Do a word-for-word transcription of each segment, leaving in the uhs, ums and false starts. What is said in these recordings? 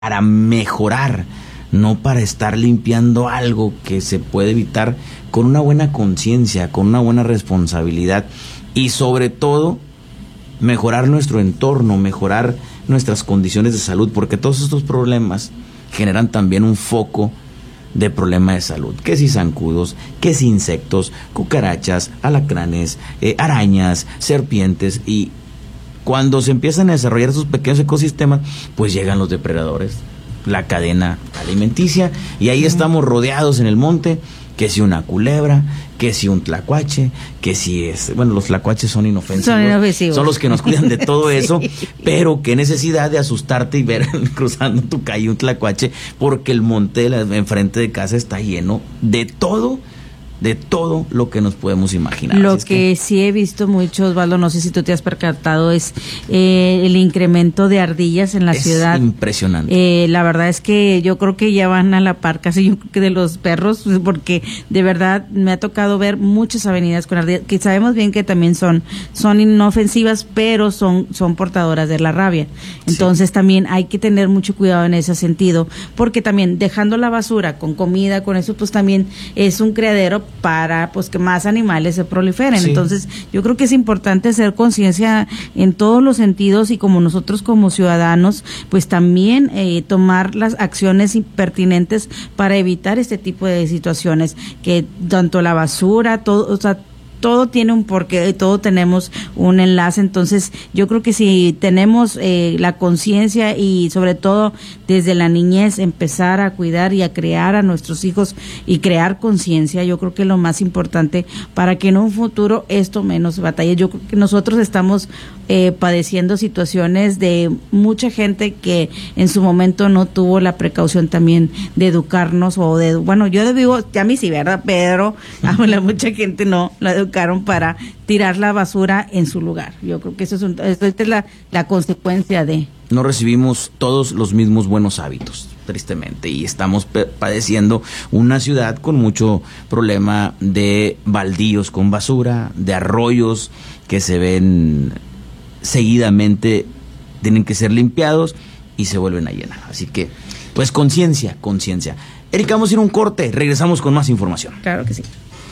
para mejorar, no para estar limpiando algo que se puede evitar con una buena conciencia, con una buena responsabilidad y sobre todo mejorar nuestro entorno, mejorar nuestras condiciones de salud, porque todos estos problemas generan también un foco de problema de salud, que si zancudos, que si insectos, cucarachas, alacranes, eh, arañas, serpientes, y cuando se empiezan a desarrollar esos pequeños ecosistemas, pues llegan los depredadores, la cadena alimenticia, y ahí estamos rodeados en el monte, que si una culebra, que si un tlacuache, que si es, bueno, los tlacuaches son inofensivos, son inofensivos, son los que nos cuidan de todo sí. eso, pero qué necesidad de asustarte y ver cruzando tu calle un tlacuache, porque el monte de la, enfrente de casa está lleno de todo, de todo lo que nos podemos imaginar. Lo Así que, que sí he visto mucho, Osvaldo, no sé si tú te has percatado, es eh, el incremento de ardillas en la es ciudad. Impresionante. Eh, la verdad es que yo creo que ya van a la par casi yo creo que de los perros, porque de verdad me ha tocado ver muchas avenidas con ardillas, que sabemos bien que también son, son inofensivas, pero son, son portadoras de la rabia. Entonces sí. También hay que tener mucho cuidado en ese sentido, porque también dejando la basura con comida, con eso, pues también es un criadero para pues que más animales se proliferen. Sí. Entonces yo creo que es importante hacer conciencia en todos los sentidos, y como nosotros como ciudadanos pues también eh, tomar las acciones pertinentes para evitar este tipo de situaciones, que tanto la basura, todo, o sea, todo tiene un porqué, todo tenemos un enlace. Entonces yo creo que si tenemos eh, la conciencia y sobre todo desde la niñez empezar a cuidar y a crear a nuestros hijos y crear conciencia, yo creo que es lo más importante para que en un futuro esto menos batalle. Yo creo que nosotros estamos eh, padeciendo situaciones de mucha gente que en su momento no tuvo la precaución también de educarnos, o de, bueno, yo digo, a mí sí, ¿verdad? Pero a la mucha gente no la educaron para tirar la basura en su lugar. Yo creo que eso es, un, eso es la, la consecuencia de... No recibimos todos los mismos buenos hábitos, tristemente, y estamos pe- padeciendo una ciudad con mucho problema de baldíos con basura, de arroyos que se ven seguidamente, tienen que ser limpiados y se vuelven a llenar. Así que, pues conciencia, conciencia. Erika, vamos a ir a un corte, regresamos con más información. Claro que sí.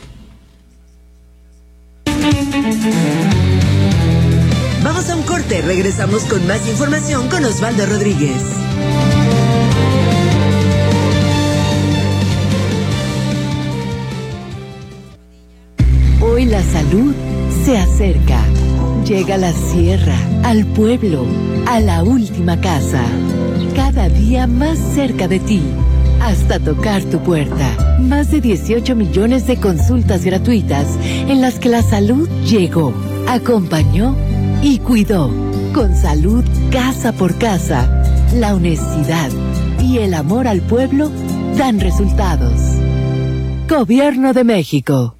Vamos a un corte, regresamos con más información con Osvaldo Rodríguez. Hoy la salud se acerca. Llega a la sierra, al pueblo, a la última casa. Cada día más cerca de ti, hasta tocar tu puerta. Más de dieciocho millones de consultas gratuitas en las que la salud llegó, acompañó y cuidó. Con salud casa por casa, la honestidad y el amor al pueblo dan resultados. Gobierno de México.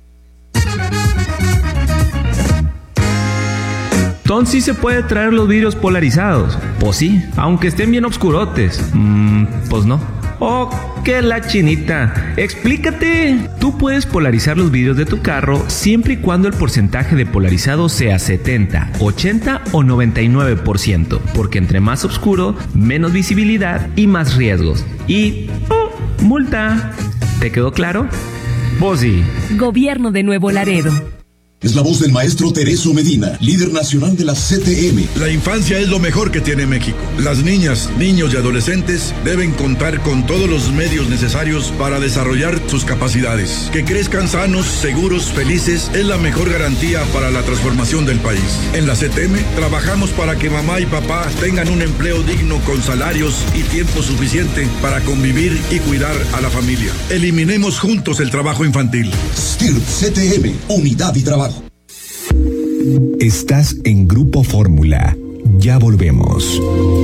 Entonces sí se puede traer los vidrios polarizados. Pues sí, aunque estén bien oscurotes. Mm, pues no. Oh, que la chinita. Explícate. Tú puedes polarizar los vidrios de tu carro siempre y cuando el porcentaje de polarizado sea setenta, ochenta o noventa y nueve por ciento, porque entre más oscuro, menos visibilidad y más riesgos. Y oh, multa. ¿Te quedó claro? Pues sí. Gobierno de Nuevo Laredo. Es la voz del maestro Tereso Medina, líder nacional de la C T M. La infancia es lo mejor que tiene México. Las niñas, niños y adolescentes deben contar con todos los medios necesarios para desarrollar sus capacidades. Que crezcan sanos, seguros, felices es la mejor garantía para la transformación del país. En la C T M trabajamos para que mamá y papá tengan un empleo digno con salarios y tiempo suficiente para convivir y cuidar a la familia. Eliminemos juntos el trabajo infantil. S T I R P C T M, unidad y trabajo. Estás en Grupo Fórmula. Ya volvemos.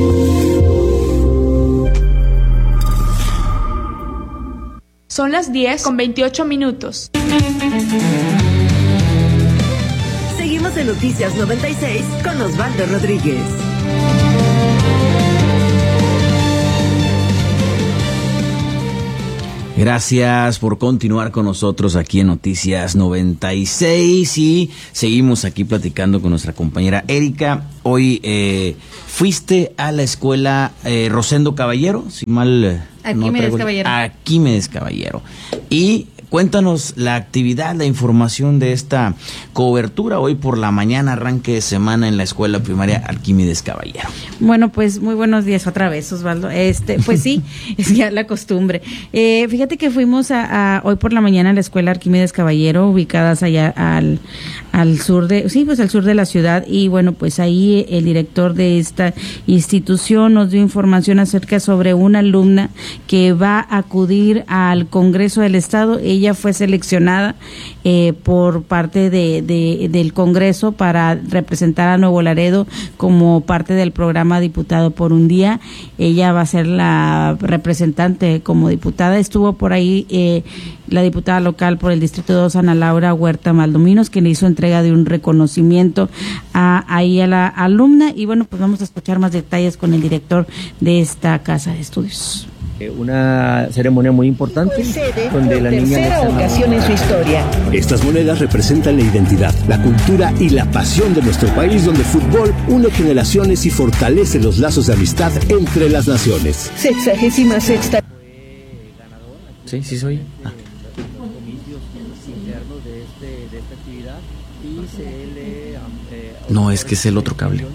Son las diez con veintiocho minutos. Seguimos en Noticias noventa y seis con Osvaldo Rodríguez. Gracias por continuar con nosotros aquí en Noticias noventa y seis y seguimos aquí platicando con nuestra compañera Erika. Hoy eh, fuiste a la escuela eh, Rosendo Caballero, si mal eh, no Arquímedes traigo- Caballero. Arquímedes Caballero. Y cuéntanos la actividad, la información de esta cobertura. Hoy por la mañana, arranque de semana en la escuela primaria Arquímedes Caballero. Bueno, pues muy buenos días otra vez, Osvaldo. Este, pues sí, es ya la costumbre. Eh, fíjate que fuimos a, a hoy por la mañana a la escuela Arquímedes Caballero, ubicadas allá al, al sur de, sí, pues al sur de la ciudad. Y bueno, pues ahí el director de esta institución nos dio información acerca sobre una alumna que va a acudir al Congreso del Estado. Ella fue seleccionada eh, por parte de, de, del Congreso para representar a Nuevo Laredo como parte del programa Diputado por un Día. Ella va a ser la representante como diputada. Estuvo por ahí eh, la diputada local por el Distrito dos, Ana Laura Huerta Maldominos, quien hizo entrega de un reconocimiento a, ahí a la alumna. Y bueno, pues vamos a escuchar más detalles con el director de esta casa de estudios. Una ceremonia muy importante donde la niña tercera ocasión en su historia. Estas monedas representan la identidad, la cultura y la pasión de nuestro país, donde el fútbol une generaciones y fortalece los lazos de amistad entre las naciones. Sexagésima sexta. Sí, sí soy. Ah. No, es que es el otro cable.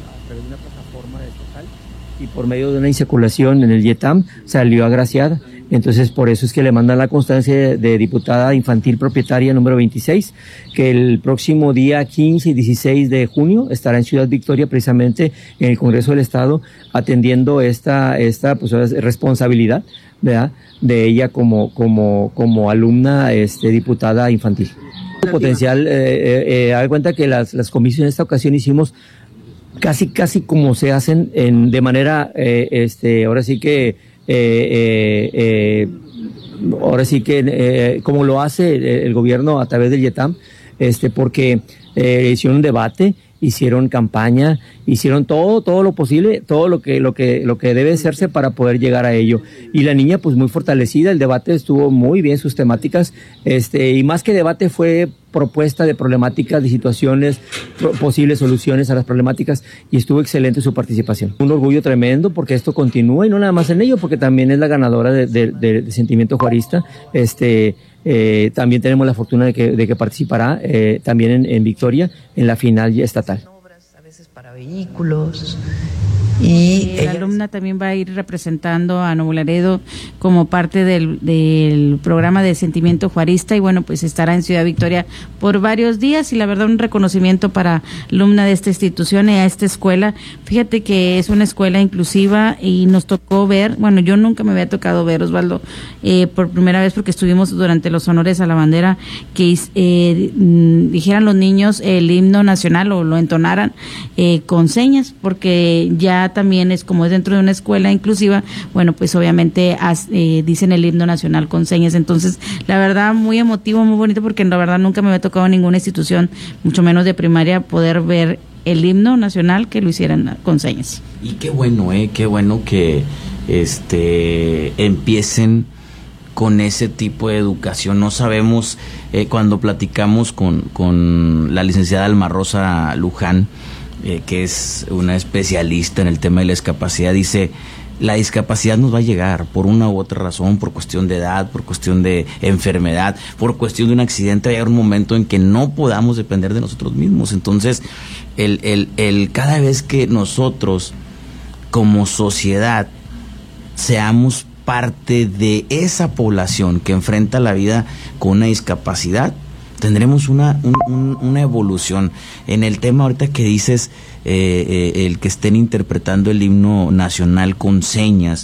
Y por medio de una insaculación en el YETAM salió agraciada. Entonces, por eso es que le mandan la constancia de, de diputada infantil propietaria número veintiséis, que el próximo día quince y dieciséis de junio estará en Ciudad Victoria, precisamente en el Congreso del Estado, atendiendo esta, esta pues, responsabilidad, ¿verdad?, de ella como, como, como alumna este, diputada infantil. Potencial, eh, eh, eh, haga cuenta que las, las comisiones en esta ocasión hicimos casi casi como se hacen en de manera eh, este ahora sí que eh, eh, eh, ahora sí que eh, como lo hace el, el gobierno a través del YETAM, este porque eh, hicieron un debate, hicieron campaña, hicieron todo todo lo posible, todo lo que lo que lo que debe hacerse para poder llegar a ello. Y la niña pues muy fortalecida, el debate estuvo muy bien, sus temáticas, este y más que debate fue propuesta de problemáticas, de situaciones, pro, posibles soluciones a las problemáticas, y estuvo excelente su participación. Un orgullo tremendo porque esto continúa, y no nada más en ello, porque también es la ganadora de, de, de, de Sentimiento Juarista. Este eh, también tenemos la fortuna de que, de que participará eh, también en, en Victoria en la final estatal. A veces para vehículos. Y la alumna también va a ir representando a Nuevo Laredo como parte del, del programa de Sentimiento Juarista, y bueno, pues estará en Ciudad Victoria por varios días. Y la verdad, un reconocimiento para alumna de esta institución y a esta escuela. Fíjate que es una escuela inclusiva y nos tocó ver, bueno, yo nunca me había tocado ver, Osvaldo, eh, por primera vez, porque estuvimos durante los honores a la bandera, que eh, dijeran los niños el himno nacional o lo entonaran eh, con señas, porque ya también es como es dentro de una escuela inclusiva, bueno, pues obviamente as, eh, dicen el himno nacional con señas. Entonces, la verdad, muy emotivo, muy bonito, porque la verdad nunca me había tocado en ninguna institución, mucho menos de primaria, poder ver el himno nacional que lo hicieran con señas. Y qué bueno, eh, qué bueno que este empiecen con ese tipo de educación. No sabemos, eh, cuando platicamos con, con la licenciada Alma Rosa Luján, Eh, que es una especialista en el tema de la discapacidad, dice, la discapacidad nos va a llegar por una u otra razón, por cuestión de edad, por cuestión de enfermedad, por cuestión de un accidente. Va a llegar un momento en que no podamos depender de nosotros mismos. Entonces, el, el, el cada vez que nosotros como sociedad seamos parte de esa población que enfrenta la vida con una discapacidad, tendremos una, un, un, una evolución. En el tema ahorita que dices, eh, eh, el que estén interpretando el himno nacional con señas,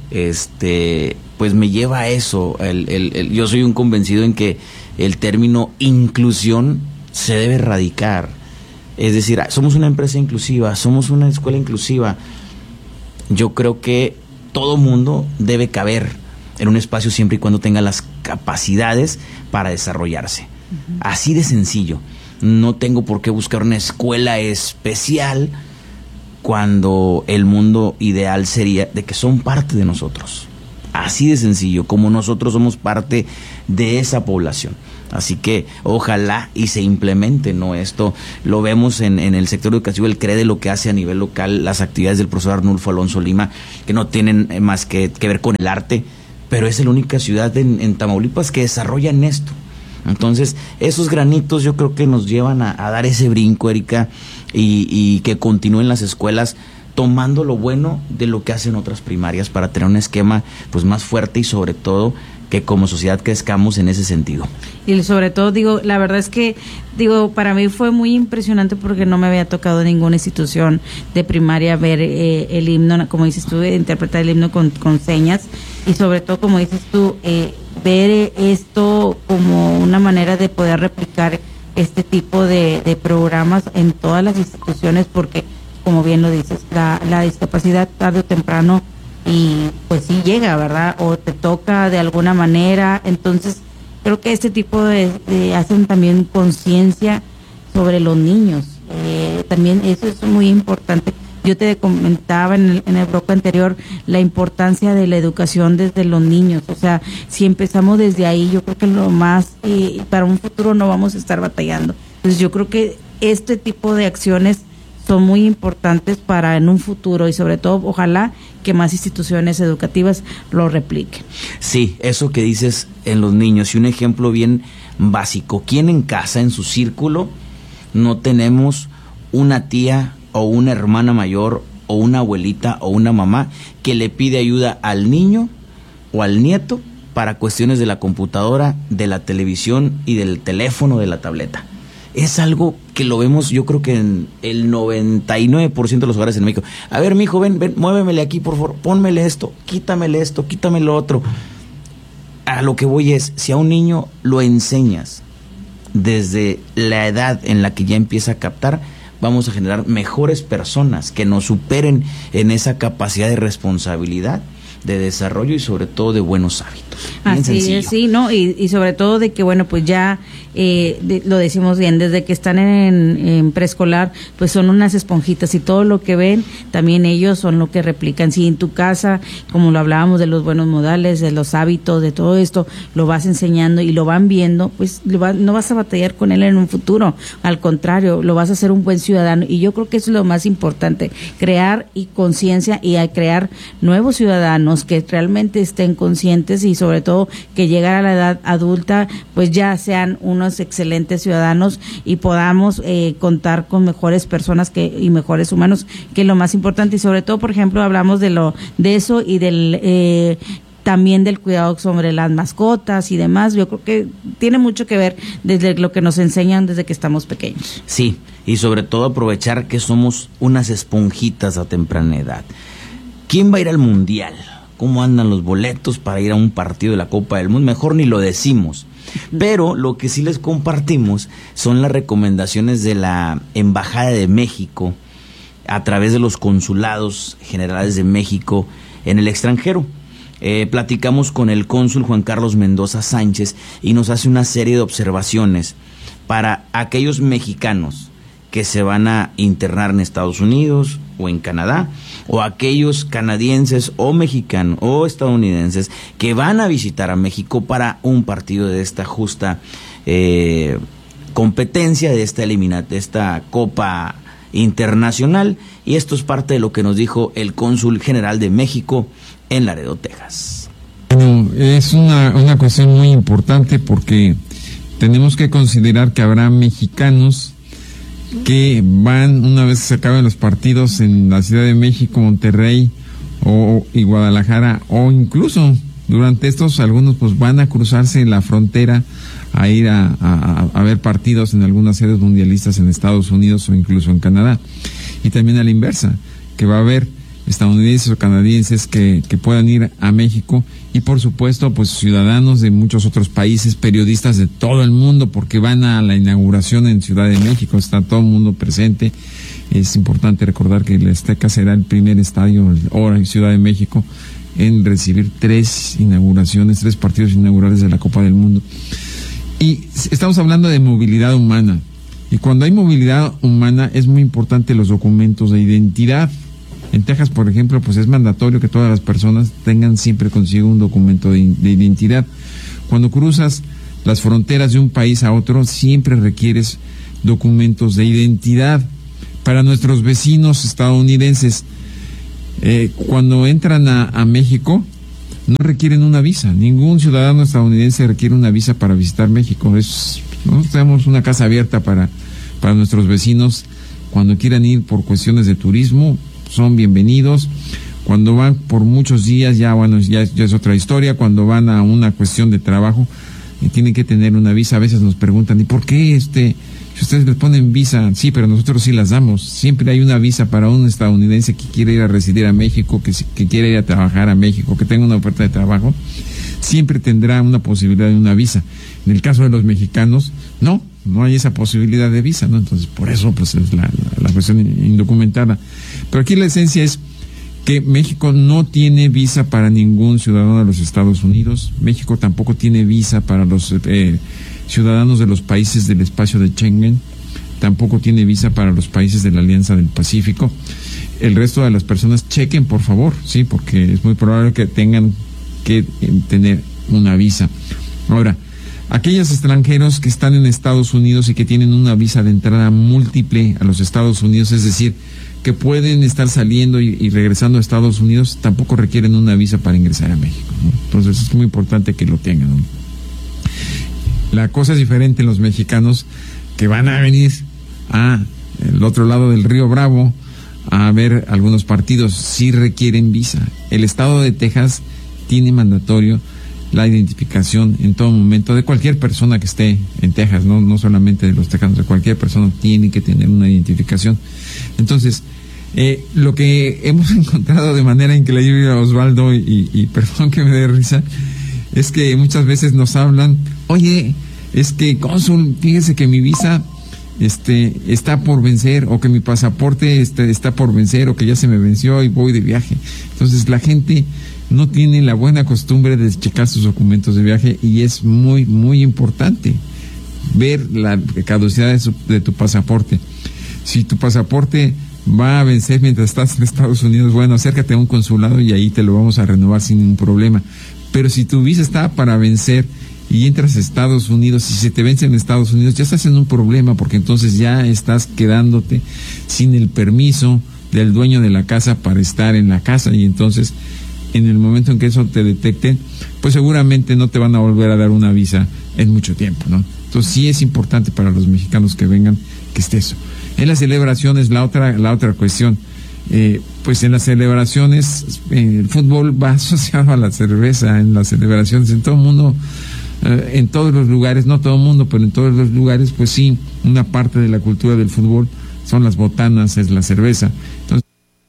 este, pues me lleva a eso. El, el, el, yo soy un convencido en que el término inclusión se debe erradicar. Es decir, somos una empresa inclusiva, somos una escuela inclusiva. Yo creo que todo mundo debe caber en un espacio siempre y cuando tenga las capacidades para desarrollarse. Así de sencillo. No tengo por qué buscar una escuela especial cuando el mundo ideal sería de que son parte de nosotros. Así de sencillo, como nosotros somos parte de esa población. Así que ojalá y se implemente, ¿no? Esto lo vemos en, en el sector educativo, el C R E D E, lo que hace a nivel local, las actividades del profesor Arnulfo Alonso Lima, que no tienen más que, que ver con el arte, pero es la única ciudad en, en Tamaulipas que desarrollan esto. Entonces, esos granitos yo creo que nos llevan a, a dar ese brinco, Erika, y, y que continúen las escuelas tomando lo bueno de lo que hacen otras primarias para tener un esquema pues más fuerte y sobre todo que como sociedad crezcamos en ese sentido. Y sobre todo, digo, la verdad es que, digo, para mí fue muy impresionante porque no me había tocado ninguna institución de primaria ver eh, el himno, como dices tú, interpretar el himno con, con señas, y sobre todo, como dices tú, eh, ver esto como una manera de poder replicar este tipo de, de programas en todas las instituciones, porque, como bien lo dices, la, la discapacidad tarde o temprano y pues sí llega, ¿verdad? O te toca de alguna manera. Entonces creo que este tipo de, de hacen también conciencia sobre los niños. Eh, también eso es muy importante. Yo te comentaba en el, en el bloque anterior la importancia de la educación desde los niños. O sea, si empezamos desde ahí, yo creo que lo más, eh, para un futuro no vamos a estar batallando. Entonces yo creo que este tipo de acciones son muy importantes para en un futuro y sobre todo ojalá que más instituciones educativas lo repliquen. Sí, eso que dices en los niños, y un ejemplo bien básico, ¿quién en casa, en su círculo, no tenemos una tía o una hermana mayor o una abuelita o una mamá que le pide ayuda al niño o al nieto para cuestiones de la computadora, de la televisión y del teléfono, de la tableta? Es algo que lo vemos, yo creo que en el noventa y nueve por ciento de los hogares en México. A ver, mijo, ven, ven, muévemele aquí, por favor, pónmele esto, quítamele esto, quítame lo otro. A lo que voy es, si a un niño lo enseñas desde la edad en la que ya empieza a captar, vamos a generar mejores personas que nos superen en esa capacidad de responsabilidad, de desarrollo y sobre todo de buenos hábitos. Bien Así sencillo. es, sí, ¿no? Y, y sobre todo de que, bueno, pues ya eh, de, lo decimos bien, desde que están en, en preescolar, pues son unas esponjitas y todo lo que ven, también ellos son lo que replican. Si en tu casa, como lo hablábamos de los buenos modales, de los hábitos, de todo esto, lo vas enseñando y lo van viendo, pues lo va, no vas a batallar con él en un futuro. Al contrario, lo vas a hacer un buen ciudadano. Y yo creo que eso es lo más importante, crear y conciencia y a crear nuevos ciudadanos que realmente estén conscientes y sobre todo que llegar a la edad adulta pues ya sean unos excelentes ciudadanos y podamos eh, contar con mejores personas que y mejores humanos, que es lo más importante. Y sobre todo, por ejemplo, hablamos de lo de eso y del eh, también del cuidado sobre las mascotas y demás. Yo creo que tiene mucho que ver desde lo que nos enseñan desde que estamos pequeños. Sí, y sobre todo aprovechar que somos unas esponjitas a temprana edad. ¿Quién va a ir al Mundial? ¿Cómo andan los boletos para ir a un partido de la Copa del Mundo? Mejor ni lo decimos. Pero lo que sí les compartimos son las recomendaciones de la Embajada de México a través de los consulados generales de México en el extranjero. Eh, platicamos con el cónsul Juan Carlos Mendoza Sánchez y nos hace una serie de observaciones para aquellos mexicanos que se van a internar en Estados Unidos o en Canadá, o aquellos canadienses o mexicanos o estadounidenses que van a visitar a México para un partido de esta justa eh, competencia, de esta elimina, de esta Copa Internacional. Y esto es parte de lo que nos dijo el cónsul general de México en Laredo, Texas. Bueno, es una, una cuestión muy importante porque tenemos que considerar que habrá mexicanos que van, una vez se acaben los partidos en la Ciudad de México, Monterrey o y Guadalajara, o incluso durante estos algunos pues van a cruzarse la frontera a ir a, a, a ver partidos en algunas sedes mundialistas en Estados Unidos o incluso en Canadá. Y también a la inversa, que va a haber estadounidenses o canadienses que, que puedan ir a México, y por supuesto pues ciudadanos de muchos otros países, periodistas de todo el mundo, porque van a la inauguración en Ciudad de México, está todo el mundo presente. Es importante recordar que el Azteca será el primer estadio ahora en Ciudad de México en recibir tres inauguraciones, tres partidos inaugurales de la Copa del Mundo. Y estamos hablando de movilidad humana, y cuando hay movilidad humana es muy importante los documentos de identidad. En Texas, por ejemplo, pues es mandatorio que todas las personas tengan siempre consigo un documento de, de identidad. Cuando cruzas las fronteras de un país a otro, siempre requieres documentos de identidad. Para nuestros vecinos estadounidenses, eh, cuando entran a, a México, no requieren una visa. Ningún ciudadano estadounidense requiere una visa para visitar México. Es, nosotros tenemos una casa abierta para, para nuestros vecinos. Cuando quieran ir por cuestiones de turismo, son bienvenidos. Cuando van por muchos días, ya bueno, ya, ya es otra historia. Cuando van a una cuestión de trabajo, y tienen que tener una visa. A veces nos preguntan, ¿y por qué este, si ustedes les ponen visa? Sí, pero nosotros sí las damos. Siempre hay una visa para un estadounidense que quiere ir a residir a México, que, que quiere ir a trabajar a México, que tenga una oferta de trabajo, siempre tendrá una posibilidad de una visa. En el caso de los mexicanos, no, no hay esa posibilidad de visa, ¿no? Entonces, por eso, pues, es la, la, la cuestión indocumentada. Pero aquí la esencia es que México no tiene visa para ningún ciudadano de los Estados Unidos. México tampoco tiene visa para los eh, ciudadanos de los países del espacio de Schengen. Tampoco tiene visa para los países de la Alianza del Pacífico. El resto de las personas chequen, por favor, sí, porque es muy probable que tengan que tener una visa. Ahora, aquellos extranjeros que están en Estados Unidos y que tienen una visa de entrada múltiple a los Estados Unidos, es decir, que pueden estar saliendo y, y regresando a Estados Unidos, tampoco requieren una visa para ingresar a México, ¿no? Entonces es muy importante que lo tengan, ¿no? La cosa es diferente en los mexicanos que van a venir a el otro lado del Río Bravo a ver algunos partidos. Sí requieren visa. El estado de Texas tiene mandatorio la identificación en todo momento de cualquier persona que esté en Texas, no, no solamente de los tejanos, de cualquier persona tiene que tener una identificación. Entonces, eh, lo que hemos encontrado de manera increíble, Osvaldo, y, y perdón que me dé risa, es que muchas veces nos hablan, oye, es que cónsul, fíjese que mi visa este está por vencer, o que mi pasaporte este, está por vencer, o que ya se me venció y voy de viaje. Entonces la gente no tiene la buena costumbre de checar sus documentos de viaje, y es muy, muy importante ver la caducidad de, su, de tu pasaporte. Si tu pasaporte va a vencer mientras estás en Estados Unidos, bueno, acércate a un consulado y ahí te lo vamos a renovar sin ningún problema. Pero si tu visa está para vencer y entras a Estados Unidos y se te vence en Estados Unidos, ya estás en un problema, porque entonces ya estás quedándote sin el permiso del dueño de la casa para estar en la casa, y entonces en el momento en que eso te detecte, pues seguramente no te van a volver a dar una visa en mucho tiempo, ¿no? Entonces sí es importante para los mexicanos que vengan que esté eso. En las celebraciones, la otra, la otra cuestión, eh, pues en las celebraciones, eh, el fútbol va asociado a la cerveza, en las celebraciones, en todo el mundo, eh, en todos los lugares, no todo el mundo, pero en todos los lugares, pues sí, una parte de la cultura del fútbol son las botanas, es la cerveza. Entonces,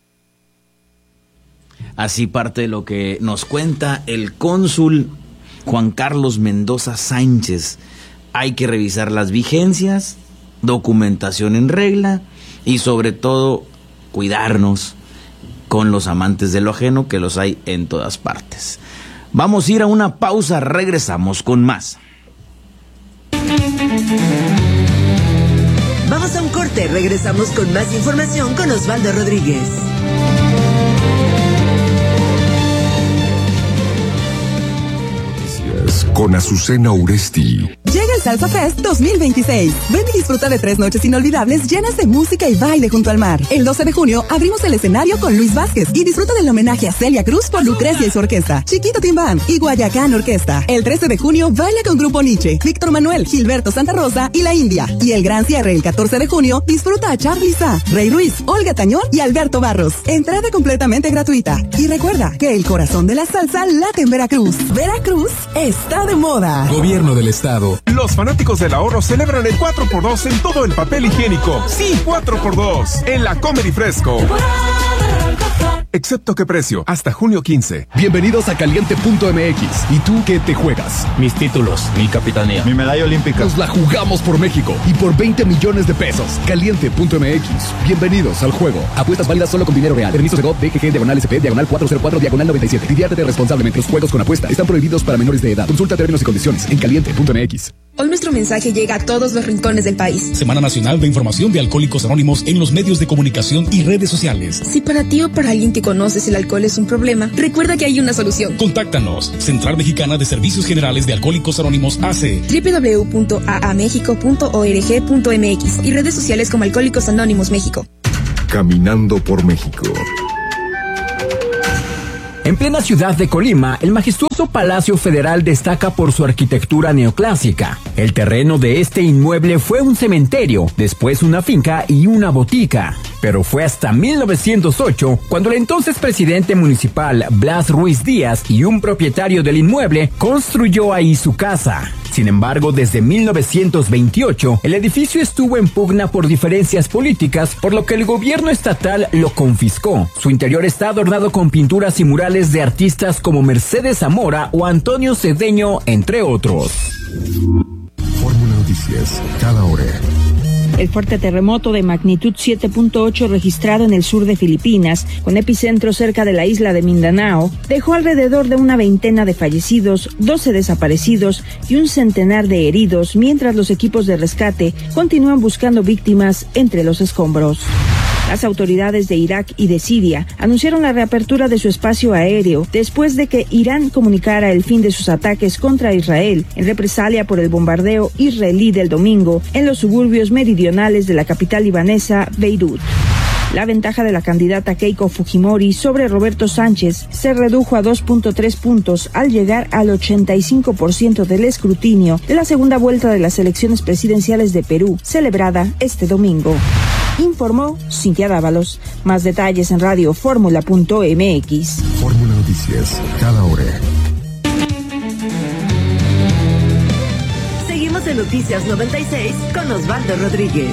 así parte de lo que nos cuenta el cónsul Juan Carlos Mendoza Sánchez. Hay que revisar las vigencias, documentación en regla y sobre todo cuidarnos con los amantes de lo ajeno, que los hay en todas partes. Vamos a ir a una pausa, regresamos con más. Vamos a un corte, regresamos con más información con Osvaldo Rodríguez. Con Azucena Uresti. Llega el Salsa Fest dos mil veintiséis. Ven y disfruta de tres noches inolvidables llenas de música y baile junto al mar. El doce de junio abrimos el escenario con Luis Vázquez y disfruta del homenaje a Celia Cruz por Lucrecia y su orquesta, Chiquito Timbán y Guayacán Orquesta. El trece de junio baila con Grupo Nietzsche, Víctor Manuel, Gilberto Santa Rosa y La India. Y el gran cierre el catorce de junio disfruta a Charly Sá, Rey Ruiz, Olga Tañón y Alberto Barros. Entrada completamente gratuita. Y recuerda que el corazón de la salsa late en Veracruz. Veracruz está de moda. Gobierno del Estado. Los fanáticos del ahorro celebran el cuatro por dos en todo el papel higiénico. Sí, cuatro por dos en la Comedy Fresco. Excepto qué precio, hasta junio quince. Bienvenidos a Caliente punto M X. ¿Y tú qué te juegas? Mis títulos, mi capitanía, mi medalla olímpica. Nos la jugamos por México y por veinte millones de pesos. Caliente punto M X. Bienvenidos al juego. Apuestas válidas solo con dinero real. Permiso de G O P, D G G, diagonal S P, diagonal cuatrocientos cuatro, diagonal noventa y siete. Diviértete responsablemente. Los juegos con apuesta están prohibidos para menores de edad. Consulta términos y condiciones en Caliente punto M X. Hoy nuestro mensaje llega a todos los rincones del país. Semana Nacional de Información de Alcohólicos Anónimos en los medios de comunicación y redes sociales. Si para ti o para alguien que conoces el alcohol es un problema, recuerda que hay una solución. Contáctanos. Central Mexicana de Servicios Generales de Alcohólicos Anónimos A C. doble u doble u doble u punto a a mexico punto org punto m x y redes sociales como Alcohólicos Anónimos México. Caminando por México. En plena ciudad de Colima, el majestuoso Palacio Federal destaca por su arquitectura neoclásica. El terreno de este inmueble fue un cementerio, después una finca y una botica. Pero fue hasta mil novecientos ocho cuando el entonces presidente municipal Blas Ruiz Díaz y un propietario del inmueble construyó ahí su casa. Sin embargo, desde mil novecientos veintiocho, el edificio estuvo en pugna por diferencias políticas, por lo que el gobierno estatal lo confiscó. Su interior está adornado con pinturas y murales de artistas como Mercedes Zamora o Antonio Cedeño, entre otros. Fórmula Noticias, cada hora. El fuerte terremoto de magnitud siete punto ocho registrado en el sur de Filipinas, con epicentro cerca de la isla de Mindanao, dejó alrededor de una veintena de fallecidos, doce desaparecidos y un centenar de heridos, mientras los equipos de rescate continúan buscando víctimas entre los escombros. Las autoridades de Irak y de Siria anunciaron la reapertura de su espacio aéreo después de que Irán comunicara el fin de sus ataques contra Israel en represalia por el bombardeo israelí del domingo en los suburbios meridionales de la capital libanesa, Beirut. La ventaja de la candidata Keiko Fujimori sobre Roberto Sánchez se redujo a dos punto tres puntos al llegar al ochenta y cinco por ciento del escrutinio de la segunda vuelta de las elecciones presidenciales de Perú, celebrada este domingo. Informó Cintia Dávalos. Más detalles en radio fórmula punto m x. Fórmula Noticias, cada hora. Seguimos en Noticias noventa y seis con Osvaldo Rodríguez.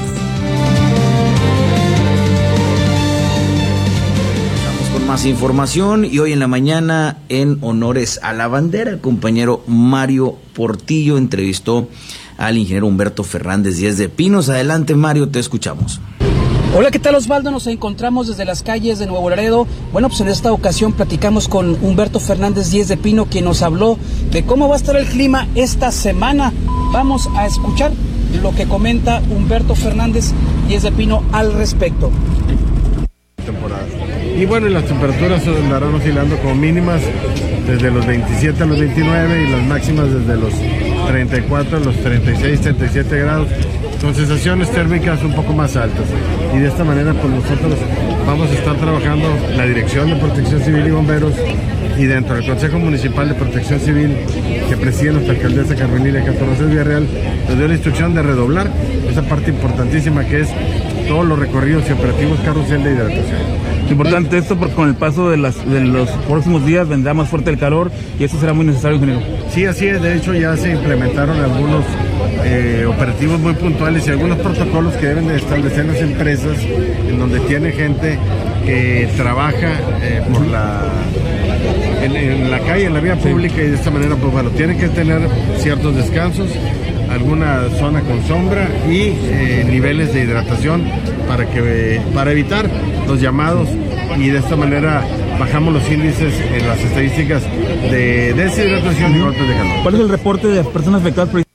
Vamos con más información y hoy en la mañana, en honores a la bandera, el compañero Mario Portillo entrevistó al ingeniero Humberto Fernández Díez de Pinos. Adelante, Mario, te escuchamos. Hola, ¿qué tal, Osvaldo? Nos encontramos desde las calles de Nuevo Laredo. Bueno, pues en esta ocasión platicamos con Humberto Fernández Díez de Pino, quien nos habló de cómo va a estar el clima esta semana. Vamos a escuchar lo que comenta Humberto Fernández Díez de Pino al respecto. Temporada. Y bueno, las temperaturas andarán oscilando como mínimas desde los veintisiete a los veintinueve y las máximas desde los treinta y cuatro a los treinta y seis, treinta y siete grados, con sensaciones térmicas un poco más altas. Y de esta manera, pues nosotros vamos a estar trabajando la Dirección de Protección Civil y Bomberos y dentro del Consejo Municipal de Protección Civil que preside nuestra alcaldesa Carmelina Catorce Villarreal, nos dio la instrucción de redoblar esa parte importantísima que es todos los recorridos y operativos carrusel de hidratación. Importante esto porque con el paso de, las, de los próximos días vendrá más fuerte el calor y eso será muy necesario, ingeniero. Sí, así es. De hecho, ya se implementaron algunos eh, operativos muy puntuales y algunos protocolos que deben de establecer las empresas en donde tiene gente que trabaja eh, por la en, en la calle, en la vía pública, y de esta manera, pues bueno, tienen que tener ciertos descansos, alguna zona con sombra y eh, niveles de hidratación para que para evitar los llamados, y de esta manera bajamos los índices en las estadísticas de deshidratación y golpes de calor. ¿Cuál es el reporte de personas afectadas por...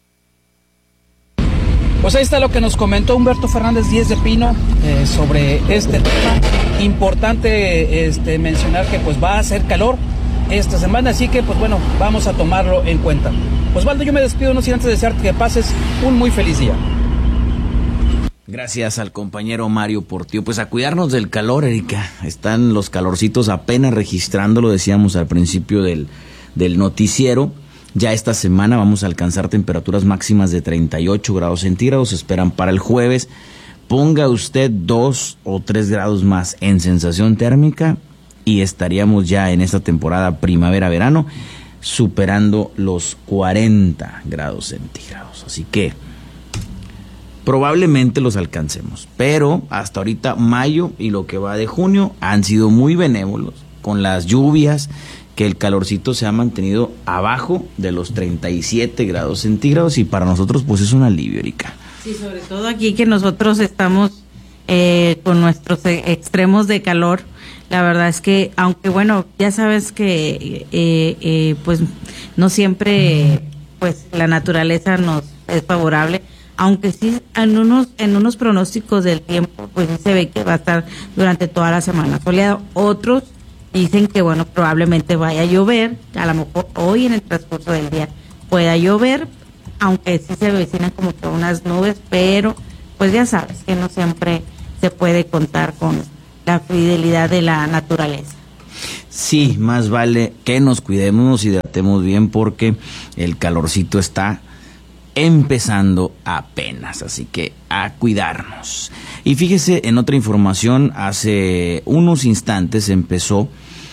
Pues ahí está lo que nos comentó Humberto Fernández Díez de Pino eh, sobre este tema. Importante este, mencionar que pues va a hacer calor esta semana, así que pues bueno, vamos a tomarlo en cuenta. Osvaldo, yo me despido, no sin antes desearte que pases un muy feliz día. Gracias al compañero Mario Portillo. Pues a cuidarnos del calor, Erika. Están los calorcitos apenas registrando, lo decíamos al principio del, del noticiero. Ya esta semana vamos a alcanzar temperaturas máximas de treinta y ocho grados centígrados. Se esperan para el jueves. Ponga usted dos o tres grados más en sensación térmica y estaríamos ya en esta temporada primavera-verano superando los cuarenta grados centígrados. Así que probablemente los alcancemos, pero hasta ahorita mayo y lo que va de junio han sido muy benévolos con las lluvias, que el calorcito se ha mantenido abajo de los treinta y siete grados centígrados y para nosotros pues es un alivio, Erika. Sí, sobre todo aquí que nosotros estamos eh, con nuestros extremos de calor. La verdad es que, aunque bueno, ya sabes que eh, eh, pues no siempre pues la naturaleza nos es favorable, aunque sí en unos en unos pronósticos del tiempo pues se ve que va a estar durante toda la semana soleado. Otros dicen que bueno, probablemente vaya a llover, a lo mejor hoy en el transcurso del día pueda llover, aunque sí se vecinan como que unas nubes, pero pues ya sabes que no siempre se puede contar con la fidelidad de la naturaleza. Sí, más vale que nos cuidemos, nos hidratemos bien porque el calorcito está empezando apenas, así que a cuidarnos. Y fíjese, en otra información, hace unos instantes empezó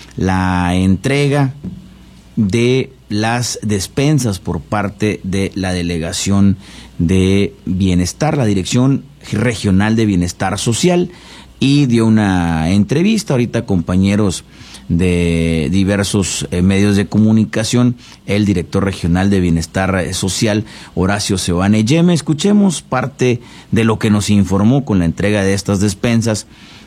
la entrega de las despensas por parte de la Delegación de Bienestar, la Dirección Regional de Bienestar Social, y dio una entrevista ahorita, compañeros de diversos eh, medios de comunicación, el director regional de Bienestar Social, Horacio Seoane Yeme. Escuchemos parte de lo que nos informó con la entrega de estas despensas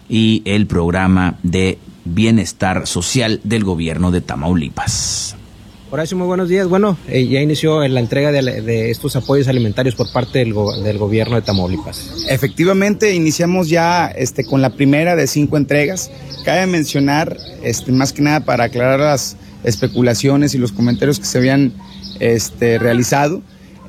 y el programa de Bienestar Social del gobierno de Tamaulipas. Horacio, muy buenos días. Bueno, eh, ya inició la entrega de, de estos apoyos alimentarios por parte del, go del gobierno de Tamaulipas. Efectivamente, iniciamos ya este, con la primera de cinco entregas. Cabe mencionar, este, más que nada para aclarar las especulaciones y los comentarios que se habían este, realizado,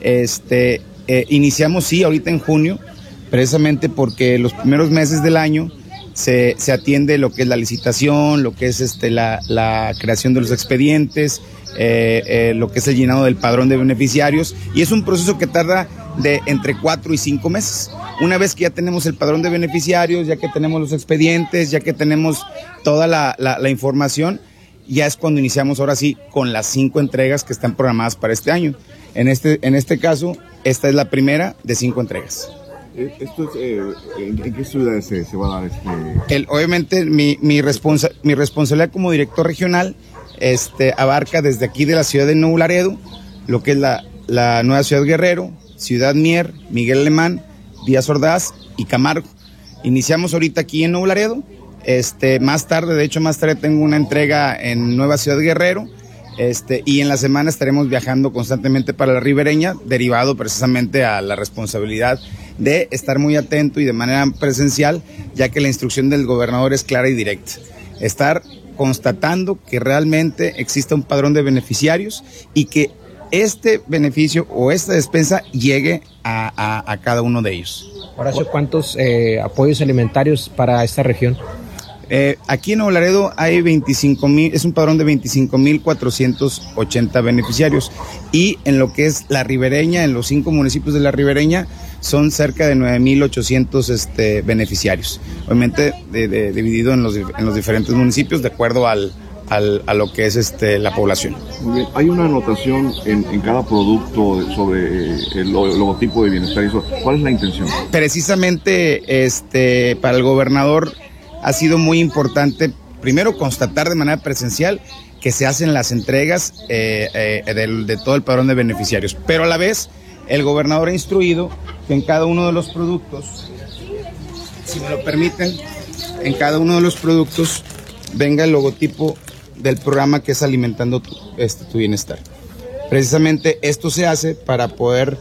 este, eh, iniciamos sí ahorita en junio, precisamente porque los primeros meses del año se, se atiende lo que es la licitación, lo que es este, la, la creación de los expedientes, Eh, eh, lo que es el llenado del padrón de beneficiarios, y es un proceso que tarda de entre cuatro y cinco meses. Una vez que ya tenemos el padrón de beneficiarios, ya que tenemos los expedientes, ya que tenemos toda la, la, la información, ya es cuando iniciamos ahora sí con las cinco entregas que están programadas para este año. En este, en este caso, esta es la primera de cinco entregas. Esto es, eh, ¿en, ¿En qué ciudades se, se va a dar este? El, obviamente mi, mi, responsa, mi responsabilidad como director regional Este, abarca desde aquí de la ciudad de Nuevo Laredo, lo que es la, la nueva ciudad Guerrero, Ciudad Mier, Miguel Alemán, Díaz Ordaz y Camargo. Iniciamos ahorita aquí en Nuevo Laredo, este, más tarde, de hecho más tarde tengo una entrega en Nueva Ciudad Guerrero, este, y en la semana estaremos viajando constantemente para la ribereña, derivado precisamente a la responsabilidad de estar muy atento y de manera presencial, ya que la instrucción del gobernador es clara y directa. Estar constatando que realmente exista un padrón de beneficiarios y que este beneficio o esta despensa llegue a, a, a cada uno de ellos. Horacio, ¿cuántos eh, apoyos alimentarios para esta región? Eh, aquí en Nuevo Laredo hay veinticinco mil, es un padrón de veinticinco mil cuatrocientos ochenta beneficiarios, y en lo que es la ribereña, en los cinco municipios de la ribereña, son cerca de nueve mil ochocientos este, beneficiarios, obviamente de, de, dividido en los, en los diferentes municipios de acuerdo al, al, a lo que es este, la población. Muy bien. Hay una anotación en, en cada producto sobre el logotipo de bienestar. ¿Cuál es la intención? Precisamente este, para el gobernador ha sido muy importante, primero, constatar de manera presencial que se hacen las entregas eh, eh, de, de todo el padrón de beneficiarios, pero a la vez el gobernador ha instruido que en cada uno de los productos, si me lo permiten, en cada uno de los productos venga el logotipo del programa que es Alimentando tu, este, tu Bienestar. Precisamente esto se hace para poder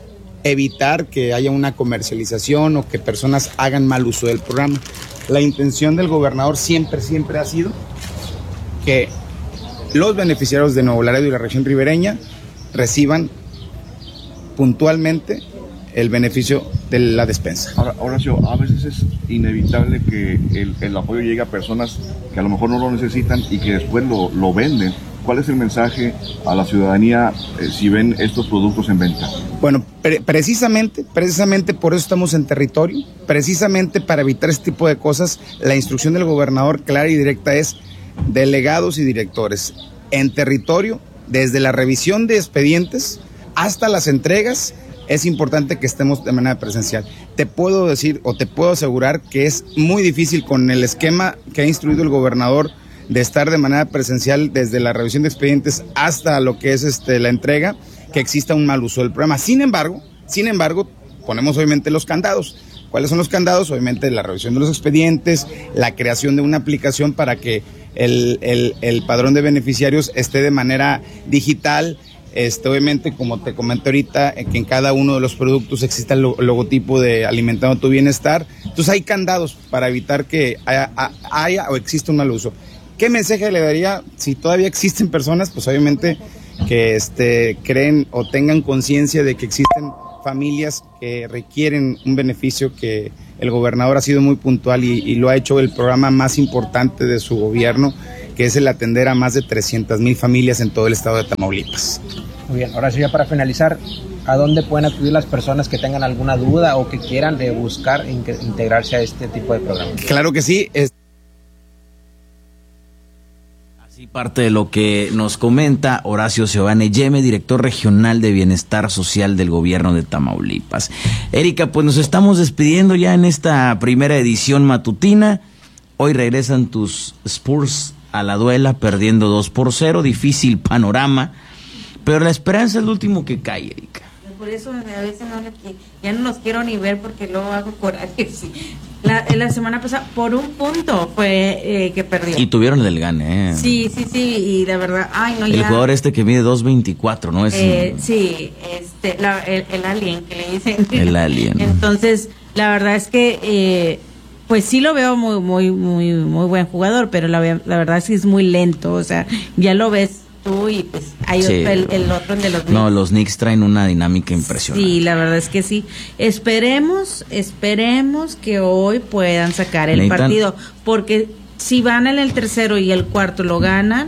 evitar que haya una comercialización o que personas hagan mal uso del programa. La intención del gobernador siempre, siempre ha sido que los beneficiarios de Nuevo Laredo y la región ribereña reciban puntualmente el beneficio de la despensa. Ahora, Horacio, a veces es inevitable que el, el apoyo llegue a personas que a lo mejor no lo necesitan y que después lo, lo venden. ¿Cuál es el mensaje a la ciudadanía eh, si ven estos productos en venta? Bueno, pre precisamente, precisamente por eso estamos en territorio, precisamente para evitar este tipo de cosas, la instrucción del gobernador clara y directa es delegados y directores en territorio, desde la revisión de expedientes hasta las entregas, es importante que estemos de manera presencial. Te puedo decir o te puedo asegurar que es muy difícil con el esquema que ha instruido el gobernador de estar de manera presencial desde la revisión de expedientes hasta lo que es este, la entrega, que exista un mal uso del programa. Sin embargo, sin embargo, ponemos obviamente los candados. ¿Cuáles son los candados? Obviamente la revisión de los expedientes, la creación de una aplicación para que el, el, el padrón de beneficiarios esté de manera digital, Este, obviamente, como te comenté ahorita, eh, que en cada uno de los productos existe el lo- logotipo de Alimentando tu Bienestar. Entonces hay candados para evitar que haya, haya o exista un mal uso. ¿Qué mensaje le daría si todavía existen personas? Pues obviamente que este, creen o tengan conciencia de que existen familias que requieren un beneficio, que el gobernador ha sido muy puntual y, y lo ha hecho el programa más importante de su gobierno, que es el atender a más de trescientas mil familias en todo el estado de Tamaulipas. Muy bien, ahora sí, ya para finalizar, ¿a dónde pueden acudir las personas que tengan alguna duda o que quieran eh, buscar in- integrarse a este tipo de programas? Claro que sí. Es... Así parte de lo que nos comenta Horacio Seoane Yeme, director regional de Bienestar Social del gobierno de Tamaulipas. Erika, pues nos estamos despidiendo ya en esta primera edición matutina. Hoy regresan tus Spurs a la duela, perdiendo dos por cero, difícil panorama, pero la esperanza es lo último que cae, Erika. Por eso a veces no le, ya no los quiero ni ver porque luego hago coraje. Sí. La, la semana pasada, por un punto fue eh, que perdió. Y tuvieron el del gane, ¿eh? Sí, sí, sí, y la verdad, ay, no, el ya. jugador este que mide dos veinticuatro, ¿no? Es Eh, sí, este, la, el, el alien que le dicen. el alien. Entonces, la verdad es que, eh, pues sí lo veo muy, muy, muy, muy buen jugador, pero la, la verdad es que es muy lento, o sea, ya lo ves tú y pues hay Sí. otro, el, el otro de los Knicks. No, los Knicks traen una dinámica impresionante. Sí, la verdad es que sí. Esperemos, esperemos que hoy puedan sacar el Necesitan- partido, porque si van en el tercero y el cuarto lo ganan,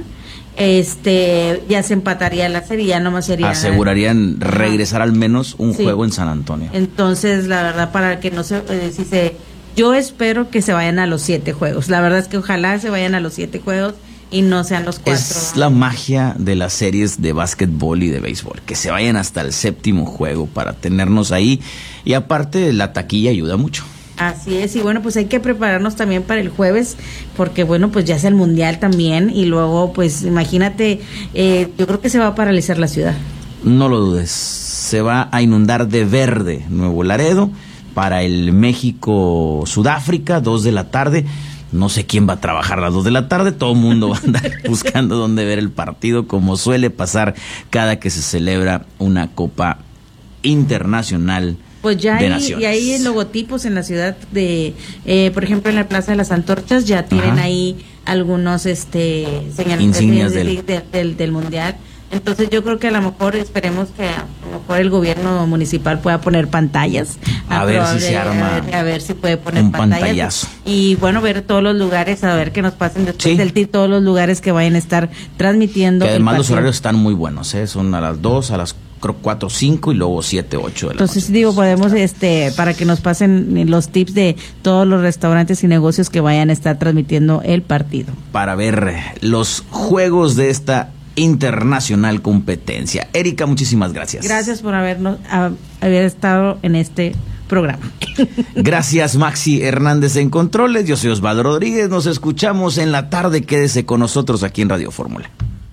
este, ya se empataría la serie, ya nomás sería. Asegurarían regresar al menos un Sí. juego en San Antonio. Entonces, la verdad, para que no se, eh, si se, yo espero que se vayan a los siete juegos. La verdad es que ojalá se vayan a los siete juegos y no sean los cuatro. Es la magia de las series de básquetbol y de béisbol, que se vayan hasta el séptimo juego para tenernos ahí. Y aparte, la taquilla ayuda mucho. Así es, y bueno, pues hay que prepararnos también para el jueves, porque bueno, pues ya es el Mundial también, y luego, pues imagínate, eh, yo creo que se va a paralizar la ciudad. No lo dudes, se va a inundar de verde Nuevo Laredo para el México-Sudáfrica, dos de la tarde. No sé quién va a trabajar a las dos de la tarde, todo el mundo va a andar buscando dónde ver el partido, como suele pasar cada que se celebra una Copa Internacional. Pues ya de hay, naciones. y hay logotipos en la ciudad de, eh, por ejemplo, en la Plaza de las Antorchas ya tienen Ajá. ahí algunos este señal- Insignias de- de- del- de- del, del Mundial. Entonces yo creo que a lo mejor esperemos que a lo mejor el gobierno municipal pueda poner pantallas. A ver si se arma a ver, a ver si puede poner un pantallas. pantallazo. Y bueno, ver todos los lugares, a ver que nos pasen después del T I R, todos los lugares que vayan a estar transmitiendo. Que el además los partido. horarios están muy buenos, ¿eh? Son a las dos, a las cuatro, cinco y luego siete, ocho de la Entonces digo, podemos, este, para que nos pasen los tips de todos los restaurantes y negocios que vayan a estar transmitiendo el partido. para ver los juegos de esta internacional competencia. Erika, muchísimas gracias. Gracias por habernos, a- haber estado en este programa. Gracias, Maxi Hernández en Controles. Yo soy Osvaldo Rodríguez. Nos escuchamos en la tarde. Quédese con nosotros aquí en Radio Fórmula.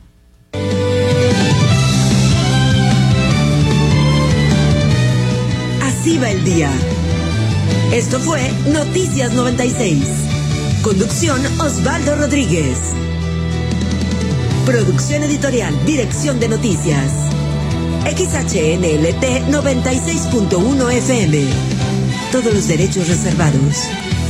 Así va el día. Esto fue Noticias noventa y seis. Conducción Osvaldo Rodríguez. Producción editorial, dirección de noticias. X H N L T noventa y seis punto uno F M. Todos los derechos reservados.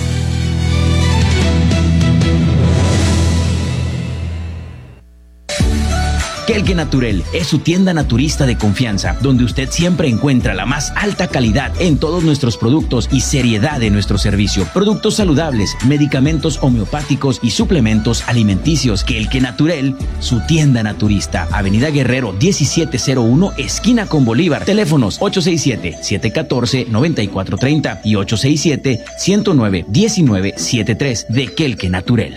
Kelke Naturel es su tienda naturista de confianza, donde usted siempre encuentra la más alta calidad en todos nuestros productos y seriedad en nuestro servicio. Productos saludables, medicamentos homeopáticos y suplementos alimenticios. Kelke Naturel, su tienda naturista. Avenida Guerrero diecisiete cero uno, esquina con Bolívar. Teléfonos ocho seis siete, siete uno cuatro, nueve cuatro tres cero y ocho seis siete, uno cero nueve, uno nueve siete tres de Kelke Naturel.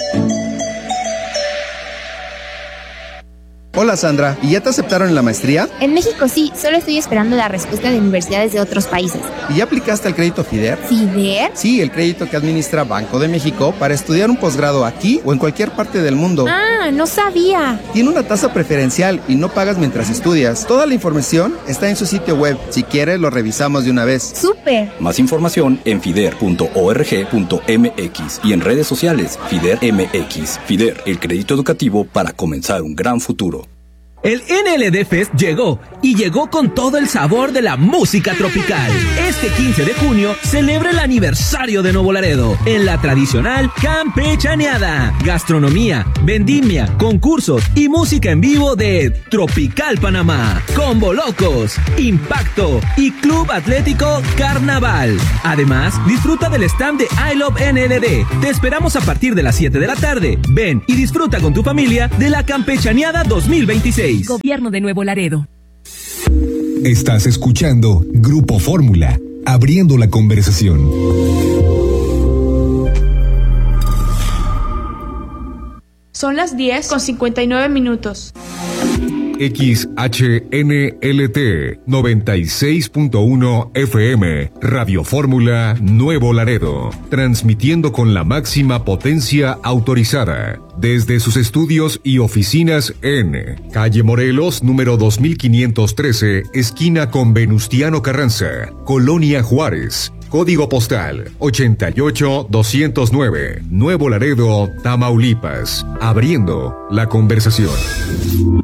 Hola Sandra, ¿y ya te aceptaron en la maestría? En México sí, solo estoy esperando la respuesta de universidades de otros países. ¿Y ya aplicaste al crédito FIDER? ¿FIDER? Sí, el crédito que administra Banco de México para estudiar un posgrado aquí o en cualquier parte del mundo. Ah, no sabía. Tiene una tasa preferencial y no pagas mientras estudias. Toda la información está en su sitio web. Si quieres, lo revisamos de una vez. ¡Súper! Más información en fider punto org punto m x y en redes sociales FIDER M X. FIDER, el crédito educativo para comenzar un gran futuro. El N L D Fest llegó y llegó con todo el sabor de la música tropical. Este quince de junio celebra el aniversario de Nuevo Laredo en la tradicional campechaneada. Gastronomía, vendimia, concursos y música en vivo de Tropical Panamá, Combo Locos, Impacto y Club Atlético Carnaval. Además, disfruta del stand de I Love N L D. Te esperamos a partir de las siete de la tarde. Ven y disfruta con tu familia de la campechaneada dos mil veintiséis. Gobierno de Nuevo Laredo. Estás escuchando Grupo Fórmula, abriendo la conversación. Son las diez con cincuenta y nueve minutos. X H N L T noventa y seis punto uno F M, Radio Fórmula Nuevo Laredo, transmitiendo con la máxima potencia autorizada desde sus estudios y oficinas en Calle Morelos, número dos mil quinientos trece, esquina con Venustiano Carranza, Colonia Juárez. Código postal ochenta y ocho doscientos nueve, Nuevo Laredo, Tamaulipas, abriendo la conversación.